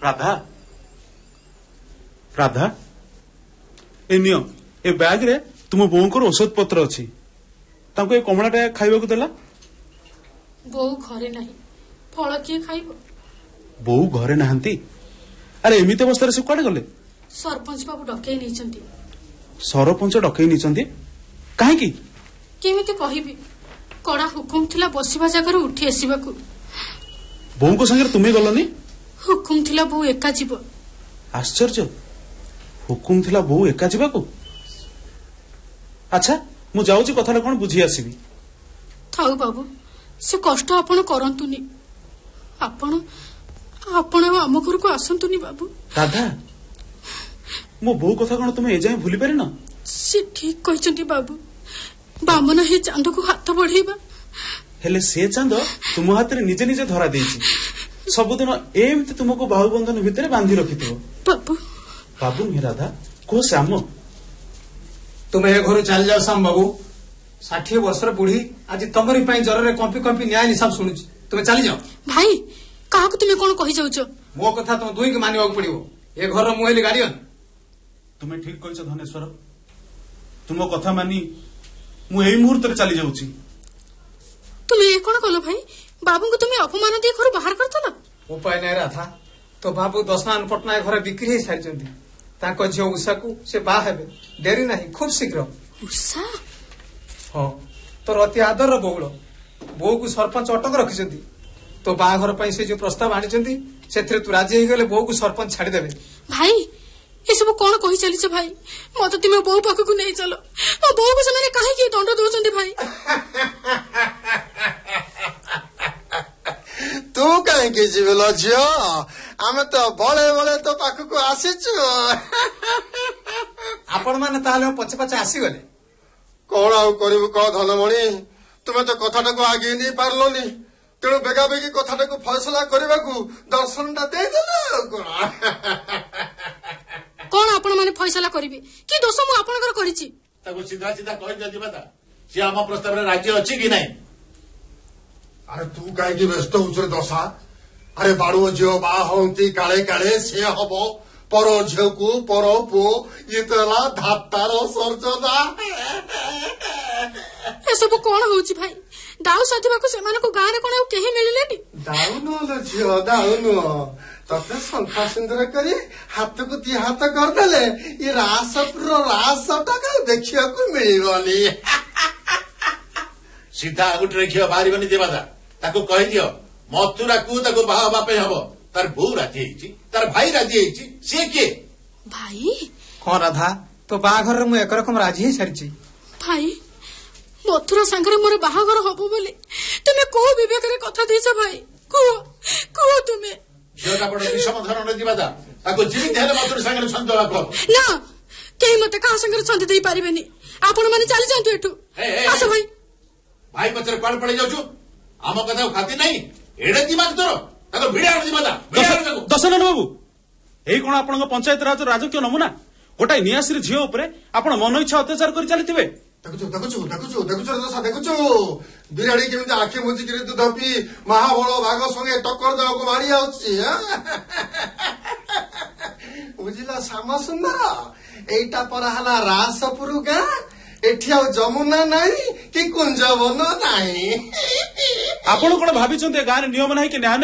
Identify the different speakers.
Speaker 1: राधा राधा ए neo ए bag रे तुम बोऊंकर औषध पत्र अच्छी तांको ए कमलाटा खाइबा को देला
Speaker 2: बोऊ घरे नहीं फल किए खाइब
Speaker 1: बोऊ घरे नाहंती अरे एमिते अवस्था से कुआडे गले
Speaker 2: सरपंच बाबू डकई नहीं
Speaker 1: सरपंच डकई नहीं कहीं
Speaker 2: केमिति कहिबी कड़ा हुकुम थिला बसिबा जगह उठी आसीबा को
Speaker 1: बोऊ को संगे तुम्हें गलनी
Speaker 2: हुकुम थिला बोऊ एका जीव
Speaker 1: आश्चर्य हुकुम थिला बोऊ एका जीवा को अच्छा मु जाउची कथाटा कोन बुझी आसीबी
Speaker 2: थाउ बाबू से कष्ट आपण करंतुनी आपण आपण आम घर को आसंतुनी बाबू
Speaker 1: राधा मो बोऊ कथा कोन तुम ए जाय भूली पारे ना
Speaker 2: से ठीक कहचंती बाबू बामन हे चांद को हाथ बढ़ेबा
Speaker 1: हेले से चांद तुम हाथ रे निजे निजे धरा देछि सबुदिन एमती तुमको बाहु बंधन भितर बांधी रखिथिबो
Speaker 2: बाबू
Speaker 1: बाबू नहीं राधा को श्याम
Speaker 3: तुम ए घर चल जाओ श्याम बाबू 60 वर्षर बुढ़ी आज तमरी ज्वर कंपी कंपी न्याय हिसाब शुणुची तुम चली जाओ
Speaker 2: भाई क्या तुम्हें कौन कही जाउछ
Speaker 3: मो कथा तुम दुई के मानिबा पड़िबो ए घर मुहेली गार्डियन
Speaker 1: तुम्हें ठीक कहछ धनेश्वर तुम कथा मानी मु एई मुहूर्त रे चली जाउची
Speaker 2: तुम्हें ये कौन कलो भाई बाबू को तुम्हें अपमान दिए घर बाहर करतला
Speaker 3: उपाय नहीं रहा था तो बाबू दशनारायण पट्टनायक घर बिक्री हो सारी ताको झील उषा को से बा हेबे डेरी नहीं खूब शीघ्र
Speaker 2: उषा
Speaker 3: हाँ तोर अति आदर बहुल बो को सरपंच अटक रखिछंती तो बाघर पई से जो प्रस्ताव आनी से तू राजी हो गले बो को सरपंच छाड़देवे
Speaker 2: भाई ये सब कौन कही चली भाई मत तुम्हें बो पाख को नहीं चलो मो बो को से कहीं दंड दौरान भाई
Speaker 4: तू कहीं जीवल झील आम तो बड़े बड़े तो पाख को आसीचु
Speaker 3: आपण माने ताले पछे पछे आसीगले
Speaker 4: कौन आउ करिबु कह धनमणि तुमे तो कथाटा को आगे नहीं पारलोनी तेणु बेगा बेगी कथाटा को फैसला करने को दर्शनटा दे
Speaker 2: कौन आपण माने फैसला करिवे कि दोष मु आपनकर करिछि
Speaker 5: ताको सीधा सीधा कहि दे बता से हम प्रस्ताव रे राज्य अछि कि नहीं
Speaker 4: अरे तू कहीं व्यस्त हो दशा अरे बाड़ुओ झील बा हंती काले काले से हम पर झील को पर पु ये तो धातार सर्जना
Speaker 2: ए सब कौन होउछि भाई दाऊ साधिबा को सेमान को गां रे कोन केही मिलिलेनी
Speaker 4: दाऊ नो झील दाऊ नो तते संथा सुंदर करी हाथ को दी हाथ कर देले ये रासटा का देखिया को मिलबनी
Speaker 5: सीधा आगुट रखियो बाहरिबनी देवादा ताको कहि दियो मथुरा को ताको बाहा बापे हबो तार बहू राजी हेछि तार भाई राजी हेछि से के
Speaker 2: भाई
Speaker 3: कौन राधा तो बाघर मु एक रकम राजी हे सारिछि
Speaker 2: भाई मथुरा संगरे मोर बाहागर हबो बोले तुमे को विवेक रे कथा देछ भाई को तुमे
Speaker 5: झियोटा पड़ विषम धरण दिवादा ताको जीवित हेले मथुरा संगरे छंद लाखो
Speaker 2: ना केही मते का संगरे छंद देई पारिबेनी आपण माने चली जांतु एठु आसो भाई
Speaker 5: भाई पचर कौन पड़े जाऊछु आम कथा खाती नहीं एडे दिमाग तोर ताको भिड़ा दिवादा
Speaker 1: दशनन बाबू एई कोन आपन पंचायत राज राजकीय नमूना गोटाई नियासिर झियो उपरे आपण मन इच्छा अत्याचार करि चलिथिबे
Speaker 4: देखुचु बिराड़ी केमिति आखि मुझिकी दूध पी महाबल भाग संगे टक्कर देवा को मारी आउछि बुझिला श्याम सुंदर एटा पर हला रासपुर गां एठी आ जमुना नाही कि कुंजवन नाही
Speaker 1: आपण कोन भाबिचंते गां रे नियम नाही कि न्याय